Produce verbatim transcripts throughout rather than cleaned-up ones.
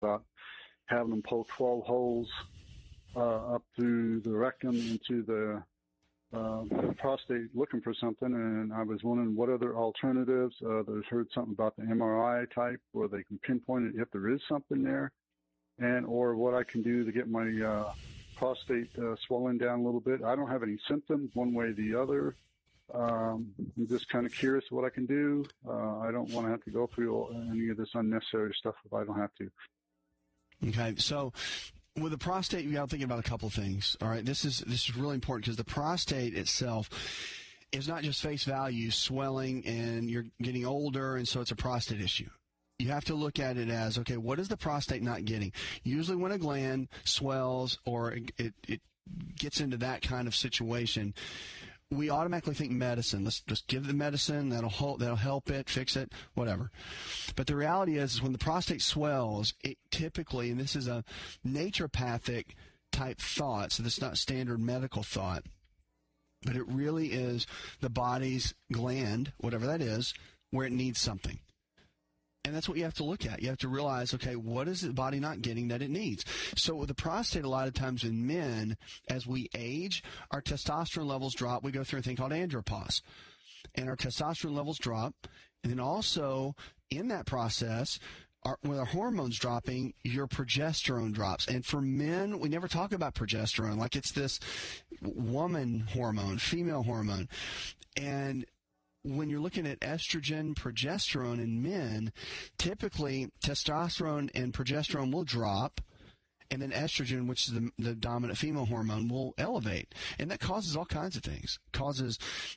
about having them poke twelve holes uh, up through the rectum into the uh, prostate looking for something. And I was wondering what other alternatives. Uh, there's heard something about the M R I type where they can pinpoint it if there is something there, and or what I can do to get my uh, prostate uh, swelling down a little bit. I don't have any symptoms one way or the other. Um, I'm just kind of curious what I can do. Uh, I don't want to have to go through any of this unnecessary stuff if I don't have to. Okay, so with the prostate, you got to think about a couple of things. All right, this is this is really important because the prostate itself is not just face value swelling, and you're getting older, and so it's a prostate issue. You have to look at it as, okay, what is the prostate not getting? Usually when a gland swells or it, it, it gets into that kind of situation, we automatically think medicine. Let's just give the medicine. That'll help, that'll help it, fix it, whatever. But the reality is, is when the prostate swells, it typically, and this is a naturopathic type thought, so this is not standard medical thought, but it really is the body's gland, whatever that is, where it needs something. And that's what you have to look at. You have to realize, okay, what is the body not getting that it needs? So with the prostate, a lot of times in men, as we age, our testosterone levels drop. We go through a thing called andropause. And our testosterone levels drop. And then also, in that process, our, with our hormones dropping, your progesterone drops. And for men, we never talk about progesterone like it's this woman hormone, female hormone. And when you're looking at estrogen, progesterone in men, typically testosterone and progesterone will drop, and then estrogen, which is the, the dominant female hormone, will elevate. And that causes all kinds of things. It causes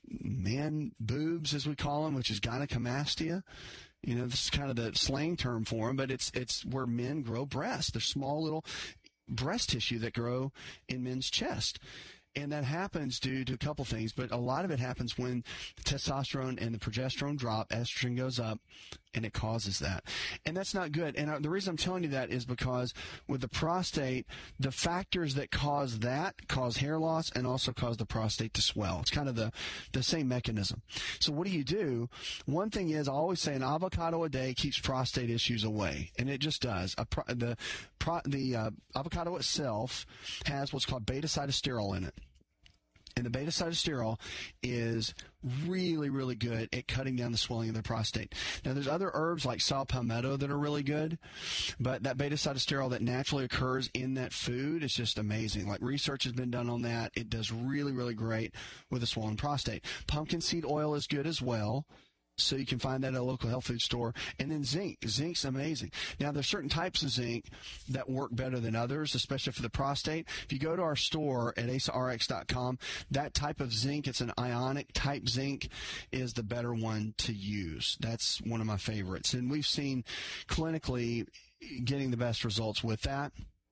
man boobs, as we call them, which is gynecomastia. You know, this is kind of the slang term for them, but it's it's where men grow breasts. They're small little breast tissue that grow in men's chest. And that happens due to a couple things, but a lot of it happens when testosterone and the progesterone drop, estrogen goes up, and it causes that. And that's not good. And the reason I'm telling you that is because with the prostate, the factors that cause that cause hair loss and also cause the prostate to swell. It's kind of the, the same mechanism. So what do you do? One thing is, I always say an avocado a day keeps prostate issues away, and it just does. A pro, the pro, the uh, avocado itself has what's called beta-cytosterol in it. And the beta-cytosterol is really, really good at cutting down the swelling of the prostate. Now, there's other herbs like saw palmetto that are really good, but that beta-cytosterol that naturally occurs in that food is just amazing. Like, research has been done on that. It does really, really great with a swollen prostate. Pumpkin seed oil is good as well. So you can find that at a local health food store. And then zinc. Zinc's amazing. Now, there's certain types of zinc that work better than others, especially for the prostate. If you go to our store at asa r x dot com, that type of zinc, it's an ionic type zinc, is the better one to use. That's one of my favorites. And we've seen clinically getting the best results with that.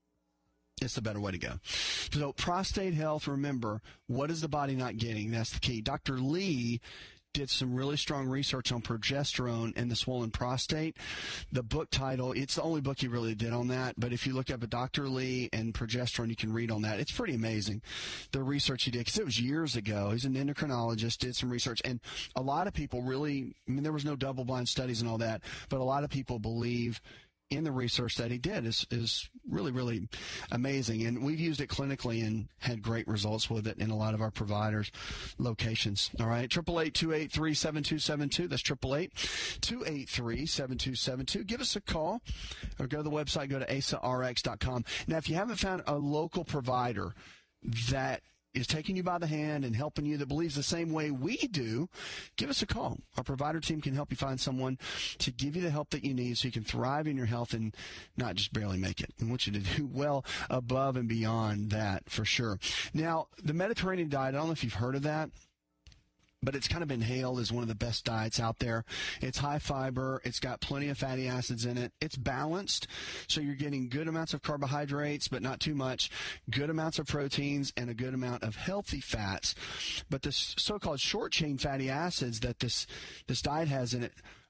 It's the better way to go. So prostate health, remember, what is the body not getting? That's the key. Doctor Lee did some really strong research on progesterone and the swollen prostate. The book title, it's the only book he really did on that, but if you look up at Doctor Lee and progesterone, you can read on that. It's pretty amazing, the research he did, because it was years ago. He's an endocrinologist, did some research, and a lot of people really, I mean, there was no double-blind studies and all that, but a lot of people believe in the research that he did is is really, really amazing. And we've used it clinically and had great results with it in a lot of our providers' locations. All right, eight eight eight, two eight three, seven two seven two. That's eight eight eight, two eight three, seven two seven two. Give us a call or go to the website, go to asa r x dot com. Now, if you haven't found a local provider that is taking you by the hand and helping you, that believes the same way we do, give us a call. Our provider team can help you find someone to give you the help that you need so you can thrive in your health and not just barely make it. We want you to do well above and beyond that, for sure. Now, the Mediterranean diet, I don't know if you've heard of that, but it's kind of been hailed as one of the best diets out there. It's high fiber. It's got plenty of fatty acids in it. It's balanced, so you're getting good amounts of carbohydrates, but not too much, good amounts of proteins, and a good amount of healthy fats. But the so-called short-chain fatty acids that this this diet has in it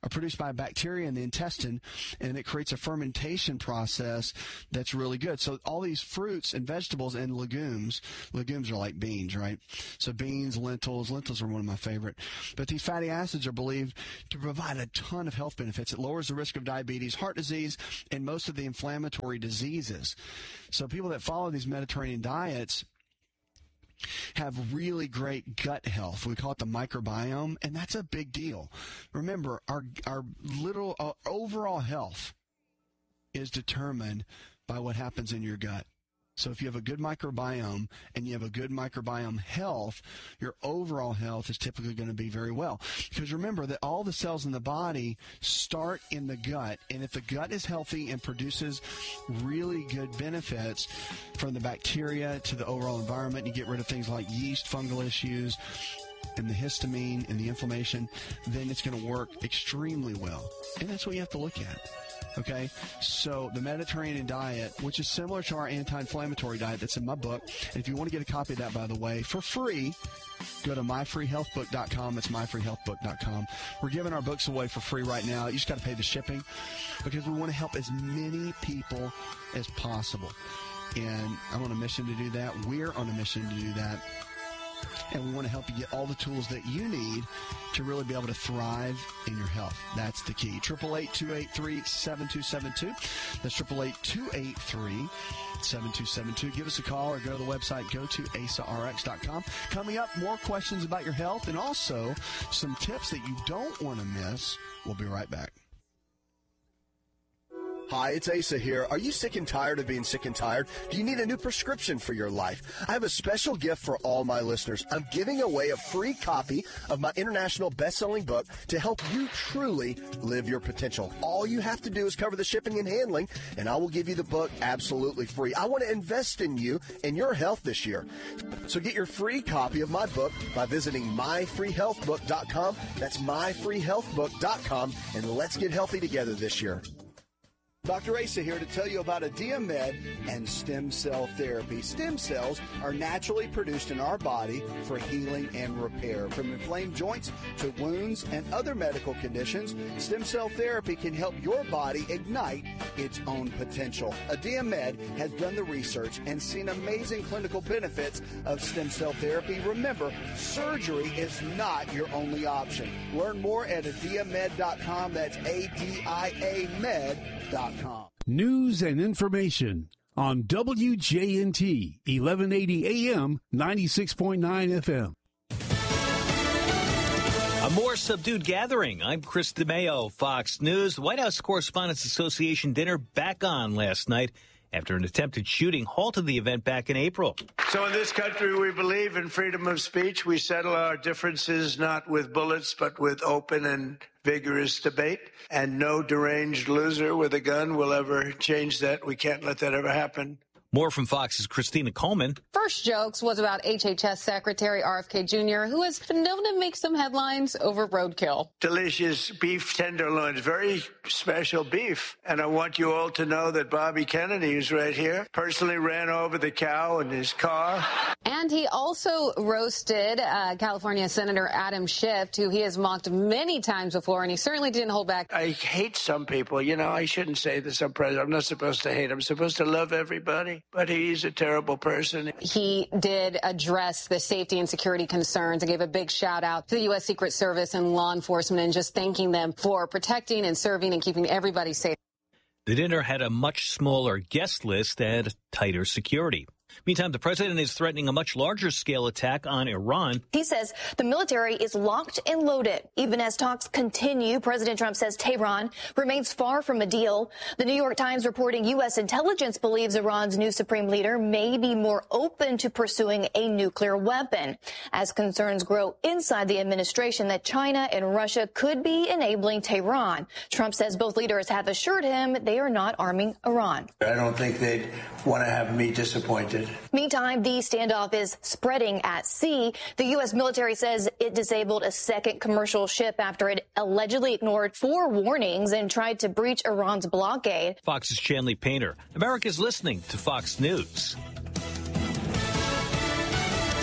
are produced by bacteria in the intestine, and it creates a fermentation process that's really good. So all these fruits and vegetables and legumes, legumes are like beans, right? So beans, lentils, lentils are one of my favorite. But these fatty acids are believed to provide a ton of health benefits. It lowers the risk of diabetes, heart disease, and most of the inflammatory diseases. So people that follow these Mediterranean diets have really great gut health. We call it the microbiome, and that's a big deal. Remember, our our little uh, overall health is determined by what happens in your gut. So if you have a good microbiome and you have a good microbiome health, your overall health is typically going to be very well. Because remember that all the cells in the body start in the gut, and if the gut is healthy and produces really good benefits from the bacteria to the overall environment, you get rid of things like yeast, fungal issues, and the histamine and the inflammation, then it's going to work extremely well. And that's what you have to look at. Okay, so the Mediterranean diet, which is similar to our anti-inflammatory diet that's in my book. And if you want to get a copy of that, by the way, for free, go to my free health book dot com. It's my free health book dot com. We're giving our books away for free right now. You just got to pay the shipping because we want to help as many people as possible. And I'm on a mission to do that. We're on a mission to do that. And we want to help you get all the tools that you need to really be able to thrive in your health. That's the key. eight eight eight, two eight three, seven two seven two. That's eight eight eight, two eight three, seven two seven two. Give us a call or go to the website, go to asa r x dot com. Coming up, more questions about your health and also some tips that you don't want to miss. We'll be right back. Hi, it's Asa here. Are you sick and tired of being sick and tired? Do you need a new prescription for your life? I have a special gift for all my listeners. I'm giving away a free copy of my international best-selling book to help you truly live your potential. All you have to do is cover the shipping and handling, and I will give you the book absolutely free. I want to invest in you and your health this year. So get your free copy of my book by visiting my free health book dot com. That's my free health book dot com, and let's get healthy together this year. Doctor Asa here to tell you about Adiamed and stem cell therapy. Stem cells are naturally produced in our body for healing and repair. From inflamed joints to wounds and other medical conditions, stem cell therapy can help your body ignite its own potential. Adiamed has done the research and seen amazing clinical benefits of stem cell therapy. Remember, surgery is not your only option. Learn more at adiamed dot com. That's A D I A med dot com. News and information on W J N T, eleven eighty A M, ninety-six point nine F M. A more subdued gathering. I'm Chris DeMeo, Fox News. The White House Correspondents Association dinner back on last night after an attempted shooting halted the event back in April. So in this country, we believe in freedom of speech. We settle our differences not with bullets, but with open and vigorous debate. And no deranged loser with a gun will ever change that. We can't let that ever happen. More from Fox's Christina Coleman. First Jokes was about H H S Secretary R F K Junior, who has been known to make some headlines over roadkill. Delicious beef tenderloins, very special beef. And I want you all to know that Bobby Kennedy, who's right here, personally ran over the cow in his car. And he also roasted uh, California Senator Adam Schiff, who he has mocked many times before, and he certainly didn't hold back. I hate some people. You know, I shouldn't say this. I'm president. I'm not supposed to hate. I'm supposed to love everybody. But he's a terrible person. He did address the safety and security concerns and gave a big shout out to the U S Secret Service and law enforcement and just thanking them for protecting and serving and keeping everybody safe. The dinner had a much smaller guest list and tighter security. Meantime, the president is threatening a much larger scale attack on Iran. He says the military is locked and loaded. Even as talks continue, President Trump says Tehran remains far from a deal. The New York Times reporting U S intelligence believes Iran's new supreme leader may be more open to pursuing a nuclear weapon as concerns grow inside the administration that China and Russia could be enabling Tehran. Trump says both leaders have assured him they are not arming Iran. I don't think they'd want to have me disappointed. Meantime, the standoff is spreading at sea. The U S military says it disabled a second commercial ship after it allegedly ignored four warnings and tried to breach Iran's blockade. Fox's Chanley Painter. America's listening to Fox News.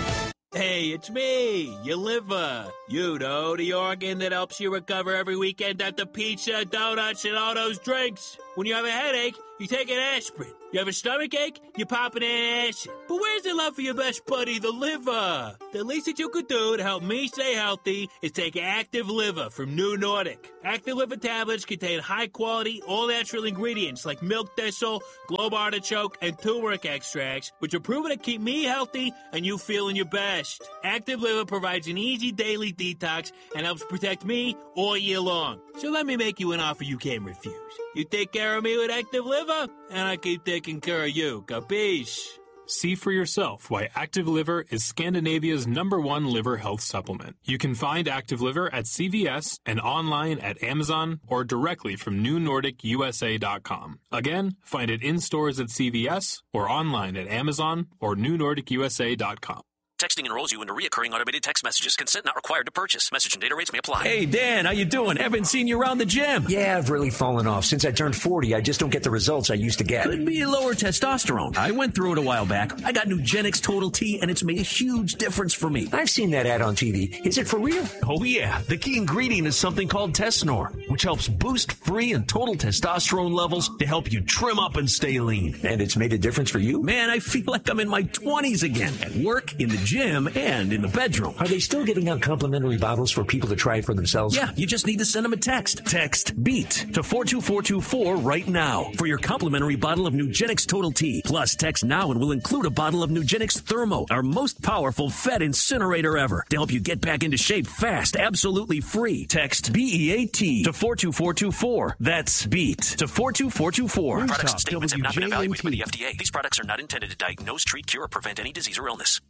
Hey, it's me, your liver. You know, the organ that helps you recover every weekend after pizza, donuts, and all those drinks. When you have a headache, you take an aspirin. You have a stomach ache, you pop an acid. But where's the love for your best buddy, the liver? The least that you could do to help me stay healthy is take Active Liver from New Nordic. Active Liver tablets contain high-quality, all-natural ingredients like milk thistle, globe artichoke, and turmeric extracts, which are proven to keep me healthy and you feeling your best. Active Liver provides an easy daily detox and helps protect me all year long. So let me make you an offer you can't refuse. You take care of me with Active Liver, and I keep taking care of you. Capiche? See for yourself why Active Liver is Scandinavia's number one liver health supplement. You can find Active Liver at C V S and online at Amazon or directly from new nordic u s a dot com. Again, find it in stores at C V S or online at Amazon or new nordic u s a dot com. Texting enrolls you into recurring automated text messages. Consent not required to purchase. Message and data rates may apply. Hey, Dan, how you doing? Haven't seen you around the gym. Yeah, I've really fallen off. Since I turned forty, I just don't get the results I used to get. Could be lower testosterone. I went through it a while back. I got Nugenix Total T, and it's made a huge difference for me. I've seen that ad on T V. Is it for real? Oh, yeah. The key ingredient is something called Tesnor, which helps boost free and total testosterone levels to help you trim up and stay lean. And it's made a difference for you? Man, I feel like I'm in my twenties again. At work, in the gym, and in the bedroom. Are they still giving out complimentary bottles for people to try it for themselves? Yeah, you just need to send them a text. Text BEAT to four two four two four right now for your complimentary bottle of Nugenix Total T. Plus, text now and we'll include a bottle of Nugenix Thermo, our most powerful fat incinerator ever, to help you get back into shape fast, absolutely free. Text B E A T to four two four two four. That's BEAT to four two four two four. Products and statements have not been evaluated by the F D A. These products are not intended to diagnose, treat, cure, or prevent any disease or illness.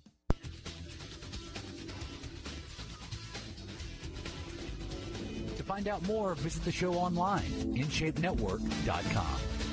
To find out more, visit the show online, in shape network dot com.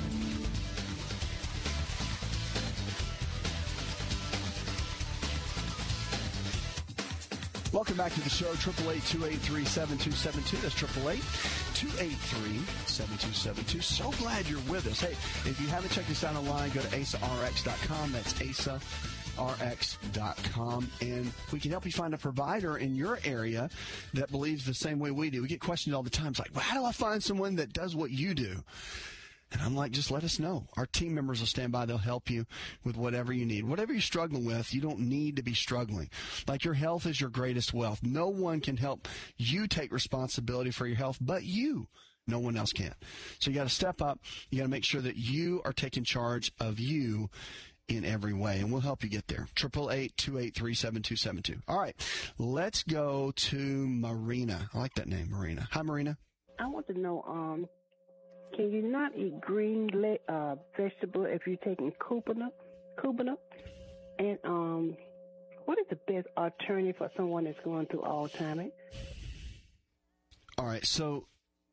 Welcome back to the show, eight eight eight, two eight three, seven two seven two. That's eight eight eight, two eight three, seven two seven two. So glad you're with us. Hey, if you haven't checked us out online, go to asa r x dot com. That's asa r x dot com, and we can help you find a provider in your area that believes the same way we do. We get questioned all the time. It's like, well, how do I find someone that does what you do? And I'm like, just let us know. Our team members will stand by. They'll help you with whatever you need. Whatever you're struggling with, you don't need to be struggling. Like, your health is your greatest wealth. No one can help you take responsibility for your health but you. No one else can. So you got to step up. You got to make sure that you are taking charge of you in every way, and we'll help you get there. eight eight eight, two eight three, seven two seven two. All right, let's go to Marina. I like that name, Marina. Hi, Marina. I want to know, um, can you not eat green le- uh, vegetable if you're taking Kubana? Kubana? And um, what is the best alternative for someone that's going through Alzheimer's? All right, so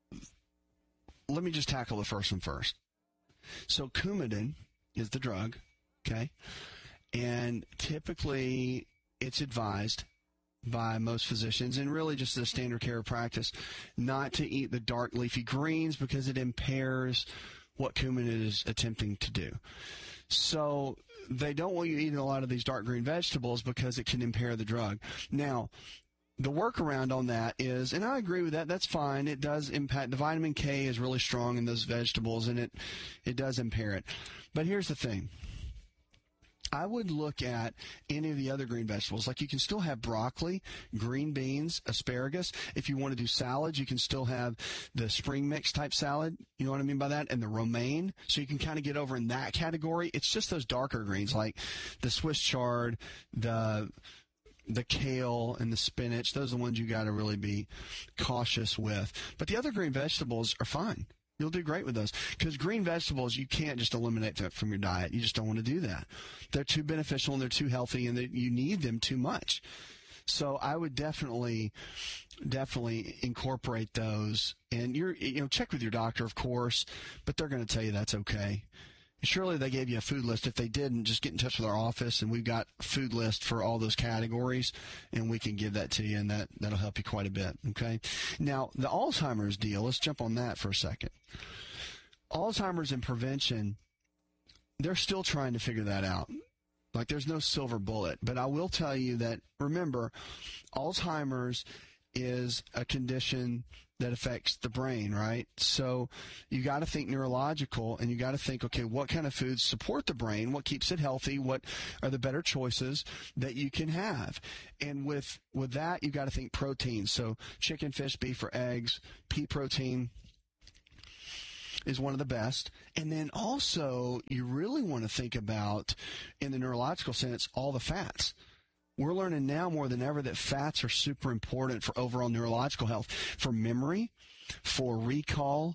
let me just tackle the first one first. So Coumadin is the drug, okay? And typically it's advised by most physicians, and really just the standard care of practice, not to eat the dark leafy greens because it impairs what Coumadin is attempting to do. So they don't want you eating a lot of these dark green vegetables because it can impair the drug. Now, the workaround on that is, and I agree with that, that's fine. It does impact, the vitamin K is really strong in those vegetables, and it, it does impair it. But here's the thing. I would look at any of the other green vegetables. Like, you can still have broccoli, green beans, asparagus. If you want to do salads, you can still have the spring mix type salad. You know what I mean by that? And the romaine. So you can kind of get over in that category. It's just those darker greens like the Swiss chard, the the kale, and the spinach. Those are the ones you got to really be cautious with. But the other green vegetables are fine. You'll do great with those, because green vegetables, you can't just eliminate that from your diet. You just don't want to do that. They're too beneficial and they're too healthy, and they, you need them too much. So I would definitely, definitely incorporate those. And you're, you know, check with your doctor, of course, but they're going to tell you that's okay. Surely they gave you a food list. If they didn't, just get in touch with our office, and we've got a food list for all those categories, and we can give that to you, and that, that'll help you quite a bit, okay? Now, the Alzheimer's deal, let's jump on that for a second. Alzheimer's and prevention, they're still trying to figure that out. Like, there's no silver bullet. But I will tell you that, remember, Alzheimer's is a condition that affects the brain, right? So you got to think neurological, and you got to think, okay, what kind of foods support the brain? What keeps it healthy? What are the better choices that you can have? And with with that, you got to think protein. So chicken, fish, beef, or eggs, pea protein is one of the best. And then also, you really want to think about, in the neurological sense, all the fats. We're learning now more than ever that fats are super important for overall neurological health, for memory, for recall,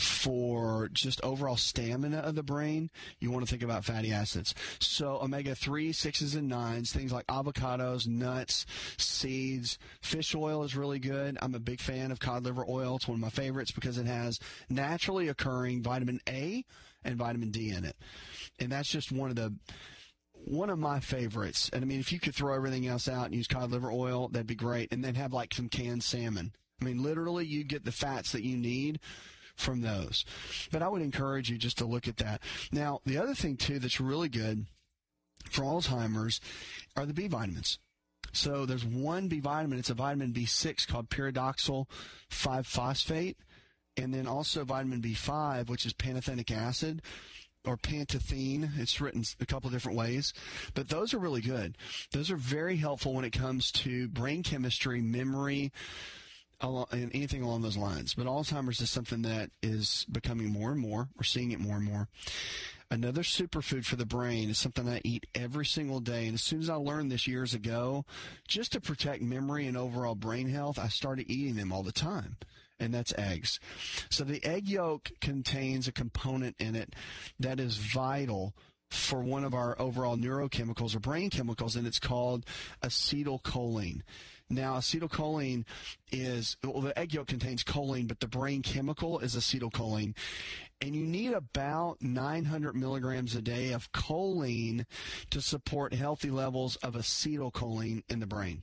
for just overall stamina of the brain. You want to think about fatty acids. So omega three, sixes, and nines, things like avocados, nuts, seeds. Fish oil is really good. I'm a big fan of cod liver oil. It's one of my favorites because it has naturally occurring vitamin A and vitamin D in it. And that's just one of the One of my favorites. And, I mean, if you could throw everything else out and use cod liver oil, that'd be great. And then have, like, some canned salmon. I mean, literally, you get the fats that you need from those. But I would encourage you just to look at that. Now, the other thing, too, that's really good for Alzheimer's are the B vitamins. So there's one B vitamin. It's a vitamin B six called pyridoxal five phosphate. And then also vitamin B five, which is pantothenic acid, or pantethine. It's written a couple of different ways. But those are really good. Those are very helpful when it comes to brain chemistry, memory, and anything along those lines. But Alzheimer's is something that is becoming more and more. We're seeing it more and more. Another superfood for the brain is something I eat every single day. And as soon as I learned this years ago, just to protect memory and overall brain health, I started eating them all the time. And that's eggs. So the egg yolk contains a component in it that is vital for one of our overall neurochemicals or brain chemicals, and it's called acetylcholine. Now, acetylcholine is, well, the egg yolk contains choline, but the brain chemical is acetylcholine. And you need about nine hundred milligrams a day of choline to support healthy levels of acetylcholine in the brain.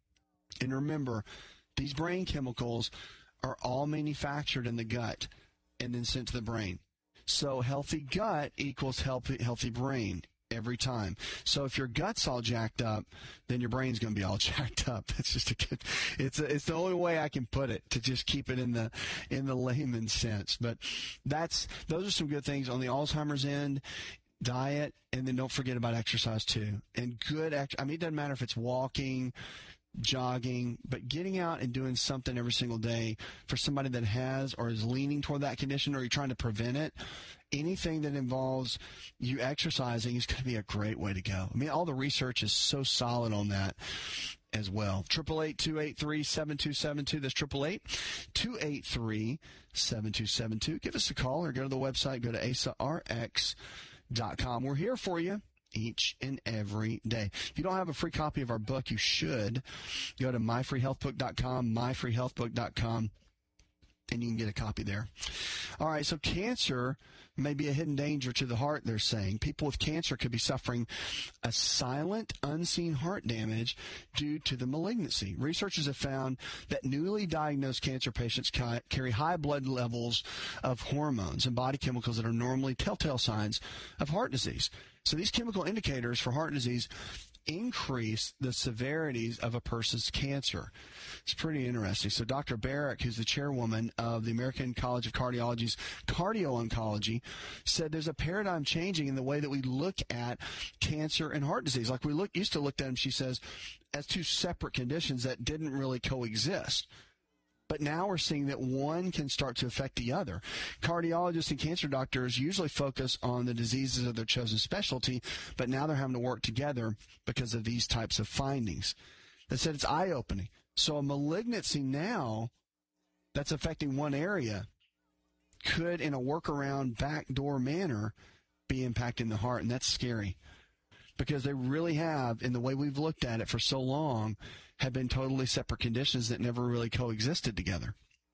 And remember, these brain chemicals are all manufactured in the gut and then sent to the brain. So healthy gut equals healthy healthy brain every time. So if your gut's all jacked up, then your brain's going to be all jacked up. It's just a good, it's a, it's the only way I can put it, to just keep it in the in the layman's sense. But that's those are some good things on the Alzheimer's end. Diet, and then don't forget about exercise too. And good, ex- I mean, it doesn't matter if it's walking, jogging, but getting out and doing something every single day for somebody that has or is leaning toward that condition, or you're trying to prevent it. Anything that involves you exercising is going to be a great way to go. I mean, all the research is so solid on that as well. triple eight, two eight three, seven two seven two. That's triple eight, two eight three, seven two seven two. Give us a call or go to the website. Go to A S A R X dot com. We're here for you each and every day. If you don't have a free copy of our book, you should go to my free health book dot com, my free health book dot com, and you can get a copy there. All right, so cancer may be a hidden danger to the heart, they're saying. People with cancer could be suffering a silent, unseen heart damage due to the malignancy. Researchers have found that newly diagnosed cancer patients ca- carry high blood levels of hormones and body chemicals that are normally telltale signs of heart disease. So these chemical indicators for heart disease increase the severities of a person's cancer. It's pretty interesting. So Doctor Barrick, who's the chairwoman of the American College of Cardiology's cardio-oncology, said there's a paradigm changing in the way that we look at cancer and heart disease. Like we look, used to look at them, she says, as two separate conditions that didn't really coexist. But now we're seeing that one can start to affect the other. Cardiologists and cancer doctors usually focus on the diseases of their chosen specialty, but now they're having to work together because of these types of findings. They said it's eye-opening. So a malignancy now that's affecting one area could, in a workaround, backdoor manner, be impacting the heart, and that's scary. Because they really have, in the way we've looked at it for so long, have been totally separate conditions that never really coexisted together.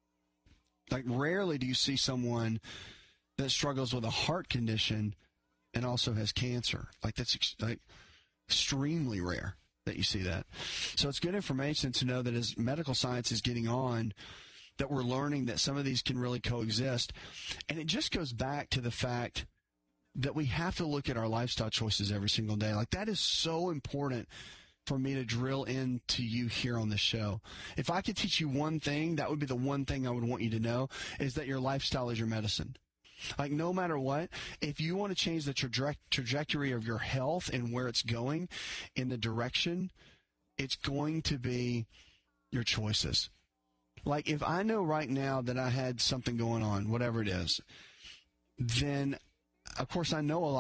Like, rarely do you see someone that struggles with a heart condition and also has cancer. Like, that's ex- like extremely rare that you see that. So it's good information to know that as medical science is getting on, that we're learning that some of these can really coexist. And it just goes back to the fact that we have to look at our lifestyle choices every single day. Like, that is so important for me to drill into you here on the show. If I could teach you one thing, that would be the one thing I would want you to know, is that your lifestyle is your medicine. Like, no matter what, if you want to change the traje- trajectory of your health and where it's going in the direction, it's going to be your choices. Like, if I know right now that I had something going on, whatever it is, then, of course, I know a lot.